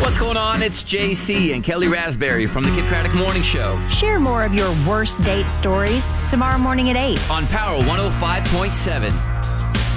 What's going on? It's JC and Kelly Raspberry from the Kid Craddock Morning Show Share more of your worst date stories tomorrow morning at 8 on Power 105.7.